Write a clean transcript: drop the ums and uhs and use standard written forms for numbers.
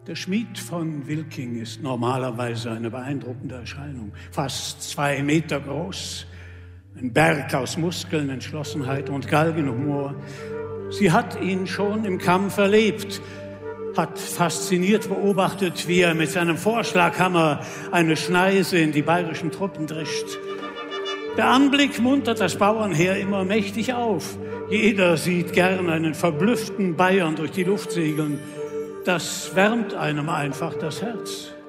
Der Schmied von Wilking ist normalerweise eine beeindruckende Erscheinung. Fast 2 Meter groß, ein Berg aus Muskeln, Entschlossenheit und Galgenhumor. Sie hat ihn schon im Kampf erlebt, hat fasziniert beobachtet, wie er mit seinem Vorschlaghammer eine Schneise in die bayerischen Truppen drischt. Der Anblick muntert das Bauernheer immer mächtig auf. Jeder sieht gern einen verblüfften Bayern durch die Luft segeln. Das wärmt einem einfach das Herz.